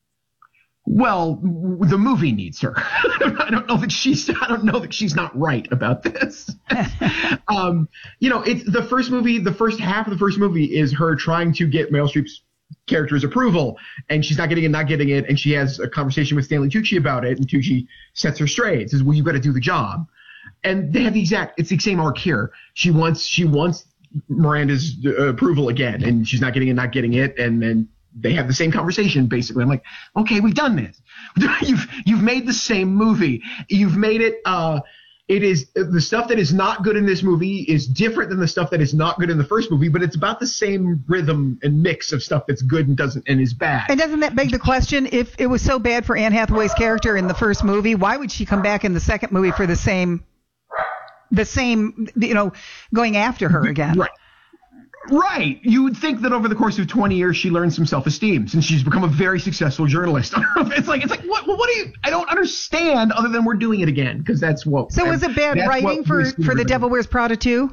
Well, w- the movie needs her. I don't know that she's. I don't know that she's not right about this. um, you know, it's the first movie. The first half of the first movie is her trying to get Meryl Streep's character's approval, and she's not getting it, not getting it, and she has a conversation with Stanley Tucci about it, and Tucci sets her straight, says, "Well, you've got to do the job." And they have the exact. It's the same arc here. She wants. She wants Miranda's uh, approval again, and she's not getting it, not getting it, and then they have the same conversation basically. I'm like, okay, we've done this. you've you've made the same movie. You've made it. Uh, it is the stuff that is not good in this movie is different than the stuff that is not good in the first movie, but it's about the same rhythm and mix of stuff that's good and doesn't and is bad. And doesn't that beg the question, if it was so bad for Anne Hathaway's character in the first movie, why would she come back in the second movie for the same, the same, you know, going after her again? Right. Right. You would think that over the course of twenty years, she learned some self-esteem since she's become a very successful journalist. It's like, it's like, what, what do you, I don't understand other than we're doing it again. Cause that's what. So was it bad that's writing what for, Louis for The Spielberg- Devil Wears Prada two?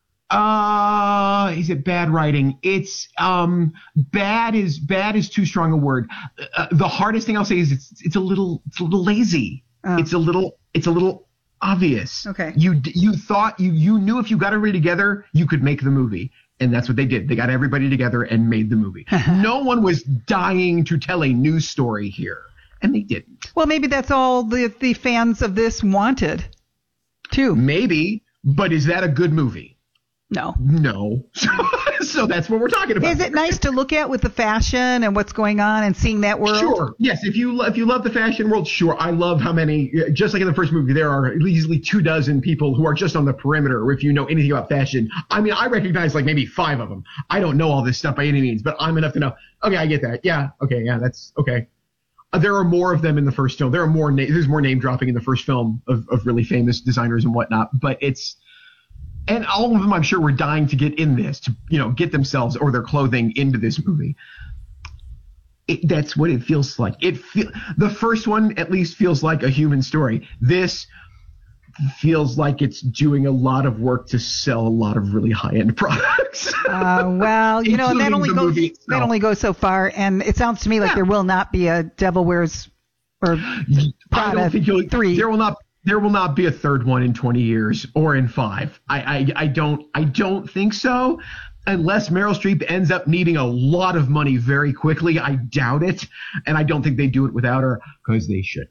Uh, is it bad writing? It's, um, bad is, bad is too strong a word. Uh, the hardest thing I'll say is it's, it's a little, it's a little lazy. Oh. It's a little, it's a little obvious. Okay. You, you thought you, you knew if you got everybody together, you could make the movie. And that's what they did. They got everybody together and made the movie. No one was dying to tell a news story here, and they didn't. Well, maybe that's all the, the fans of this wanted, too. Maybe, but is that a good movie? No. No. So, so that's what we're talking about. Is it nice to look at with the fashion and what's going on and seeing that world? Sure. Yes. If you lo- if you love the fashion world, sure. I love how many. Just like in the first movie, there are easily two dozen people who are just on the perimeter. If you know anything about fashion, I mean, I recognize like maybe five of them. I don't know all this stuff by any means, but I'm enough to know. Okay, I get that. Yeah. Okay. Yeah. That's okay. Uh, there are more of them in the first film. There are more. Na- there's more name dropping in the first film of of really famous designers and whatnot. But it's. And all of them, I'm sure, were dying to get in this, to, you know, get themselves or their clothing into this movie. It, that's what it feels like. It feel, the first one at least feels like a human story. This feels like it's doing a lot of work to sell a lot of really high-end products. Uh, well, you know, and that only the goes movie that itself. only goes so far. And it sounds to me like Yeah. there will not be a Devil Wears or I Prada don't think you'll, three. There will not. there will not be a third one in twenty years or in five. I, I, I don't I don't think so. Unless Meryl Streep ends up needing a lot of money very quickly. I doubt it. And I don't think they do it without her because they shouldn't.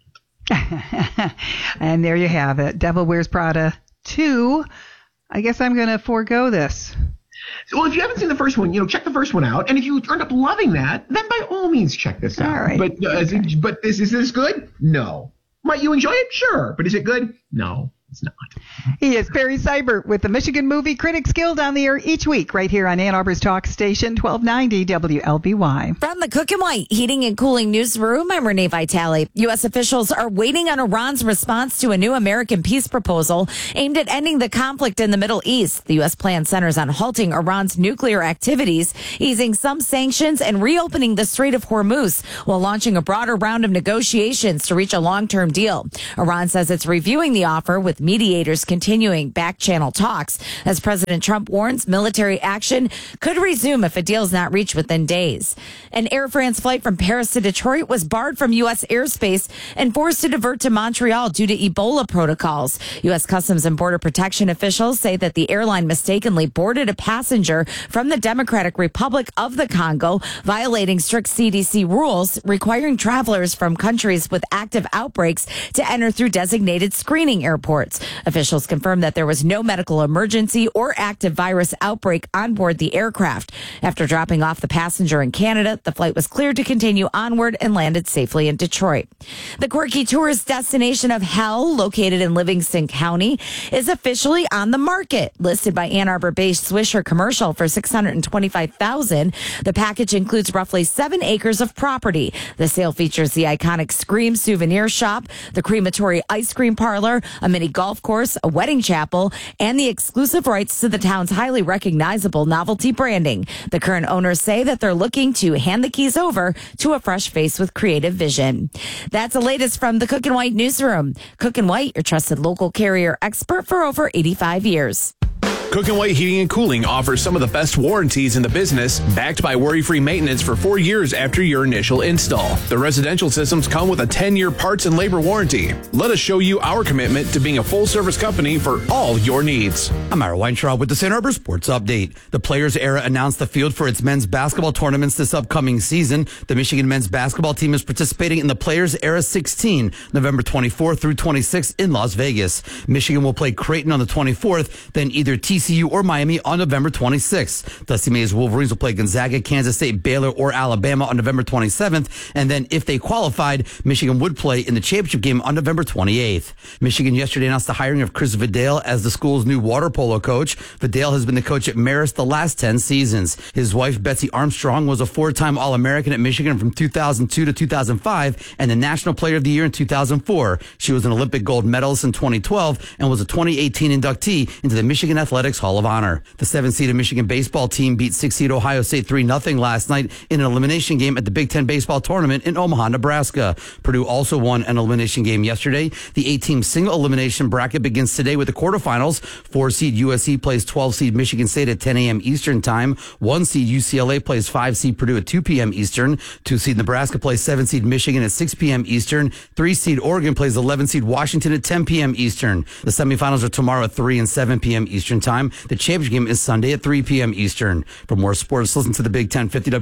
And there you have it. Devil Wears Prada two. I guess I'm going to forego this. Well, if you haven't seen the first one, you know, check the first one out. And if you end up loving that, then by all means check this out. All right. But, uh, is it, but is, is this good? No. Might you enjoy it? Sure. But is it good? No. It's not. He is Barry Seibert with the Michigan Movie Critics Guild on the air each week right here on Ann Arbor's Talk Station, twelve ninety W L B Y. From the Cook and White Heating and Cooling Newsroom, I'm Renee Vitale. U S officials are waiting on Iran's response to a new American peace proposal aimed at ending the conflict in the Middle East. The U S plan centers on halting Iran's nuclear activities, easing some sanctions, and reopening the Strait of Hormuz while launching a broader round of negotiations to reach a long-term deal. Iran says it's reviewing the offer with mediators continuing back-channel talks as President Trump warns military action could resume if a deal is not reached within days. An Air France flight from Paris to Detroit was barred from U S airspace and forced to divert to Montreal due to Ebola protocols. U S Customs and Border Protection officials say that the airline mistakenly boarded a passenger from the Democratic Republic of the Congo, violating strict C D C rules requiring travelers from countries with active outbreaks to enter through designated screening airports. Officials confirmed that there was no medical emergency or active virus outbreak on board the aircraft. After dropping off the passenger in Canada, the flight was cleared to continue onward and landed safely in Detroit. The quirky tourist destination of Hell, located in Livingston County, is officially on the market. Listed by Ann Arbor-based Swisher Commercial for six hundred twenty-five thousand dollars, the package includes roughly seven acres of property. The sale features the iconic Scream souvenir shop, the crematory ice cream parlor, a mini golf course, a wedding chapel, and the exclusive rights to the town's highly recognizable novelty branding. The current owners say that they're looking to hand the keys over to a fresh face with creative vision. That's the latest from the Cook and White Newsroom. Cook and White, your trusted local carrier expert for over eighty-five years. Cook and White Heating and Cooling offers some of the best warranties in the business, backed by worry-free maintenance for four years after your initial install. The residential systems come with a ten-year parts and labor warranty. Let us show you our commitment to being a full-service company for all your needs. I'm Ira Weintraub with the Ann Arbor Sports Update. The Players Era announced the field for its men's basketball tournaments this upcoming season. The Michigan men's basketball team is participating in the Players Era sixteen, November twenty-fourth through twenty-sixth in Las Vegas. Michigan will play Creighton on the twenty-fourth, then either T C U or Miami on November twenty-sixth. Dusty May's Wolverines will play Gonzaga, Kansas State, Baylor, or Alabama on November twenty-seventh. And then if they qualified, Michigan would play in the championship game on November twenty-eighth. Michigan yesterday announced the hiring of Chris Vidal as the school's new water polo coach. Vidal has been the coach at Marist the last ten seasons. His wife, Betsy Armstrong, was a four-time All-American at Michigan from two thousand two to two thousand five and the National Player of the Year in two thousand four. She was an Olympic gold medalist in twenty twelve and was a twenty eighteen inductee into the Michigan Athletics Hall of Honor. The seven-seeded Michigan baseball team beat six-seed Ohio State three nothing last night in an elimination game at the Big Ten baseball tournament in Omaha, Nebraska. Purdue also won an elimination game yesterday. The eight-team single elimination bracket begins today with the quarterfinals. Four-seed U S C plays twelve-seed Michigan State at ten a.m. Eastern Time. One-seed U C L A plays five-seed Purdue at two p.m. Eastern. Two-seed Nebraska plays seven-seed Michigan at six p.m. Eastern. Three-seed Oregon plays eleven-seed Washington at ten p.m. Eastern. The semifinals are tomorrow at three and seven p.m. Eastern Time. The championship game is Sunday at three p.m. Eastern. For more sports, listen to the Big ten fifty.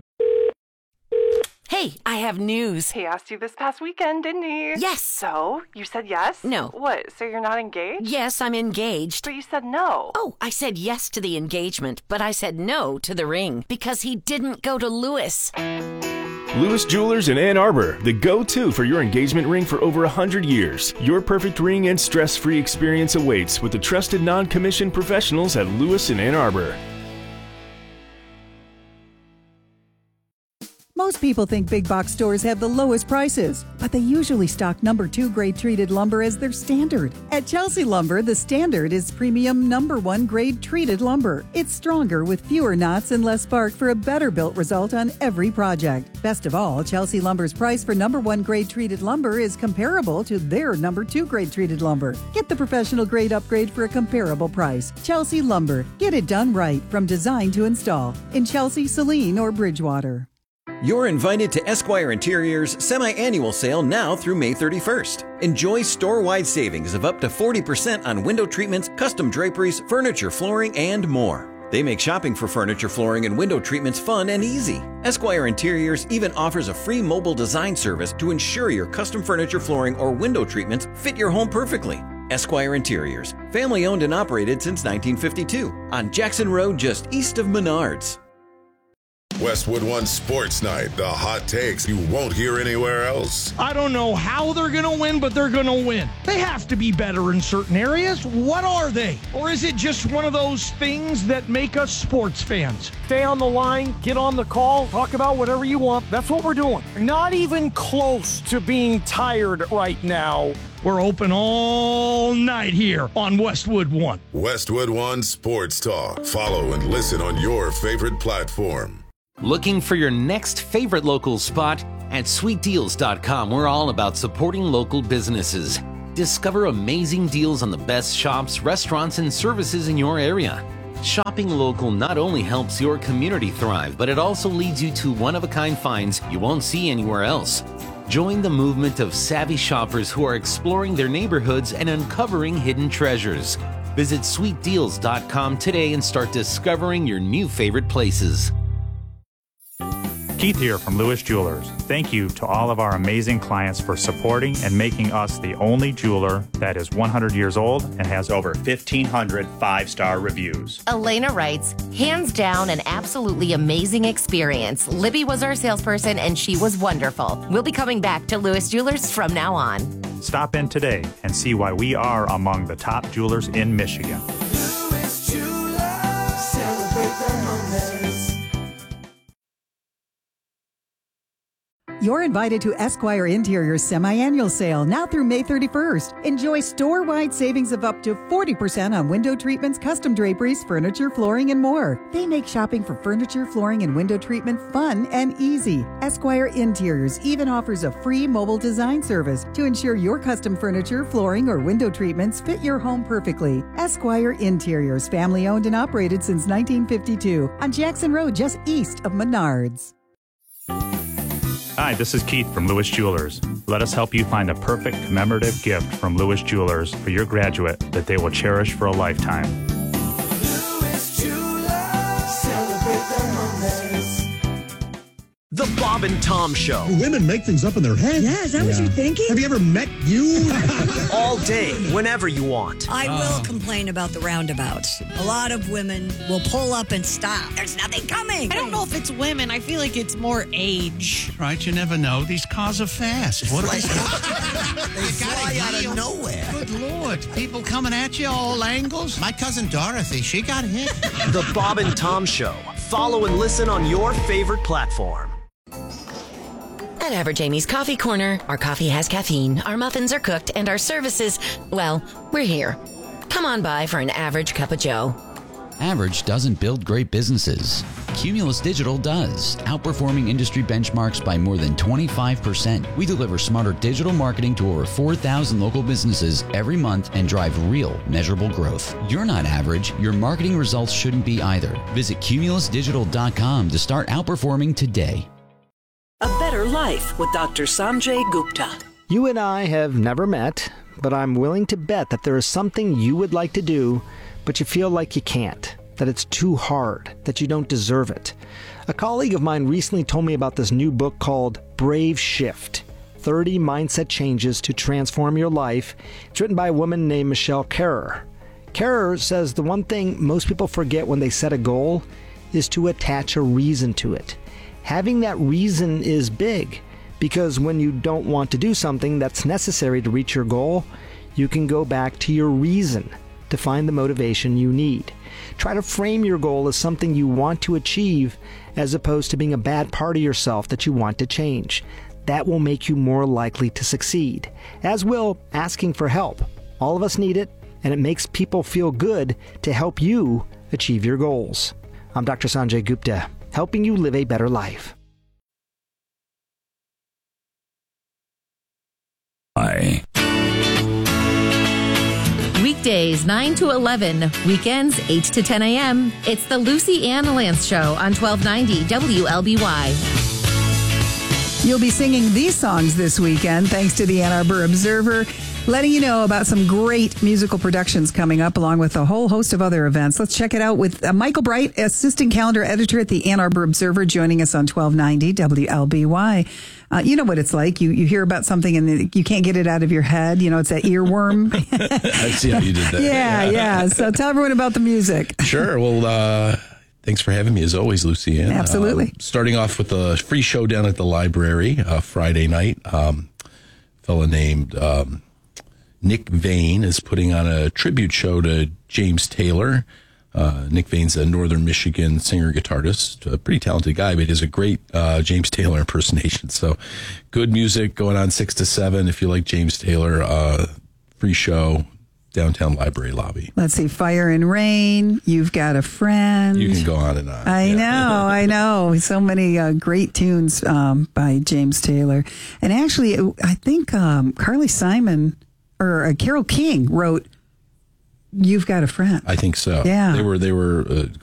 Hey, I have news. He asked you this past weekend, didn't he? Yes. So, you said yes? No. What, so you're not engaged? Yes, I'm engaged. But you said no. Oh, I said yes to the engagement, but I said no to the ring because he didn't go to Lewis. Lewis Jewelers in Ann Arbor, the go-to for your engagement ring for over one hundred years. Your perfect ring and stress-free experience awaits with the trusted non-commissioned professionals at Lewis in Ann Arbor. Most people think big box stores have the lowest prices, but they usually stock number two grade treated lumber as their standard. At Chelsea Lumber, the standard is premium number one grade treated lumber. It's stronger with fewer knots and less bark for a better built result on every project. Best of all, Chelsea Lumber's price for number one grade treated lumber is comparable to their number two grade treated lumber. Get the professional grade upgrade for a comparable price. Chelsea Lumber. Get it done right from design to install in Chelsea, Saline, or Bridgewater. You're invited to Esquire Interior's semi-annual sale now through May thirty-first. Enjoy store-wide savings of up to forty percent on window treatments, custom draperies, furniture, flooring, and more. They make shopping for furniture, flooring, and window treatments fun and easy. Esquire Interiors even offers a free mobile design service to ensure your custom furniture, flooring, or window treatments fit your home perfectly. Esquire Interiors, family owned and operated since nineteen fifty-two, on Jackson Road just east of Menards. Westwood One Sports Night, the hot takes you won't hear anywhere else. I don't know how they're going to win, but they're going to win. They have to be better in certain areas. What are they? Or is it just one of those things that make us sports fans? Stay on the line, get on the call, talk about whatever you want. That's what we're doing. Not even close to being tired right now. We're open all night here on Westwood One. Westwood One Sports Talk. Follow and listen on your favorite platform. Looking for your next favorite local spot? At sweet deals dot com, we're all about supporting local businesses. Discover amazing deals on the best shops, restaurants, and services in your area. Shopping local not only helps your community thrive, but it also leads you to one-of-a-kind finds you won't see anywhere else. Join the movement of savvy shoppers who are exploring their neighborhoods and uncovering hidden treasures. Visit sweet deals dot com today and start discovering your new favorite places. Keith here from Lewis Jewelers. Thank you to all of our amazing clients for supporting and making us the only jeweler that is one hundred years old and has over fifteen hundred five-star reviews. Elena writes, hands down, an absolutely amazing experience. Libby was our salesperson and she was wonderful. We'll be coming back to Lewis Jewelers from now on. Stop in today and see why we are among the top jewelers in Michigan. Lewis Jewelers, celebrate the moments. You're invited to Esquire Interior's semi-annual sale now through May thirty-first. Enjoy store-wide savings of up to forty percent on window treatments, custom draperies, furniture, flooring, and more. They make shopping for furniture, flooring, and window treatment fun and easy. Esquire Interiors even offers a free mobile design service to ensure your custom furniture, flooring, or window treatments fit your home perfectly. Esquire Interiors, family-owned and operated since nineteen fifty-two on Jackson Road just east of Menards. Hi, this is Keith from Lewis Jewelers. Let us help you find a perfect commemorative gift from Lewis Jewelers for your graduate that they will cherish for a lifetime. Lewis Jewelers, celebrate the moments. The Bob and Tom Show. Women make things up in their head. Yeah, is that what you're thinking? Have you ever met you? All day, whenever you want. I will complain about the roundabouts. A lot of women will pull up and stop. There's nothing coming. I don't know if it's women. I feel like it's more age. Right, you never know. These cars are fast. What are they? They fly out of nowhere. Good Lord. People coming at you all angles. My cousin Dorothy, she got hit. The Bob and Tom Show. Follow and listen on your favorite platform. At Average Amy's Coffee Corner, our coffee has caffeine, our muffins are cooked, and our services, well, we're here. Come on by for an average cup of joe. Average doesn't build great businesses. Cumulus Digital does, outperforming industry benchmarks by more than twenty-five percent. We deliver smarter digital marketing to over four thousand local businesses every month and drive real, measurable growth. You're not average. Your marketing results shouldn't be either. Visit cumulus digital dot com to start outperforming today. A Better Life with Doctor Sanjay Gupta. You and I have never met, but I'm willing to bet that there is something you would like to do, but you feel like you can't, that it's too hard, that you don't deserve it. A colleague of mine recently told me about this new book called Brave Shift, thirty Mindset Changes to Transform Your Life. It's written by a woman named Michelle Kerrer. Kerrer says the one thing most people forget when they set a goal is to attach a reason to it. Having that reason is big, because when you don't want to do something that's necessary to reach your goal, you can go back to your reason to find the motivation you need. Try to frame your goal as something you want to achieve as opposed to being a bad part of yourself that you want to change. That will make you more likely to succeed, as will asking for help. All of us need it, and it makes people feel good to help you achieve your goals. I'm Doctor Sanjay Gupta, helping you live a better life. I. Weekdays nine to eleven, weekends eight to ten a.m. It's the Lucy Ann Lance Show on twelve ninety W L B Y. You'll be singing these songs this weekend thanks to the Ann Arbor Observer, letting you know about some great musical productions coming up along with a whole host of other events. Let's check it out with uh, Michael Bright, assistant calendar editor at the Ann Arbor Observer, joining us on twelve ninety W L B Y. Uh, you know what it's like. You you hear about something and you can't get it out of your head. You know, it's that earworm. I see how you did that. yeah, yeah. So tell everyone about the music. Sure. Well, uh, thanks for having me as always, Lucianne. Absolutely. Um, starting off with a free show down at the library uh, Friday night. Um, a fella named um, Nick Vane is putting on a tribute show to James Taylor. Uh, Nick Vane's a Northern Michigan singer-guitarist, a pretty talented guy, but he does a great uh, James Taylor impersonation. So good music going on six to seven. If you like James Taylor, uh, free show, downtown library lobby. Let's see, Fire and Rain, You've Got a Friend. You can go on and on. I yeah. know, I know. So many uh, great tunes um, by James Taylor. And actually, I think um, Carly Simon or uh, Carole King wrote You've Got a Friend. I think so. Yeah. They were they were uh,